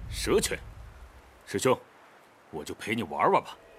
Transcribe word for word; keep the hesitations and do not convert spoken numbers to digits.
蛇拳，师兄，我就陪你玩玩吧。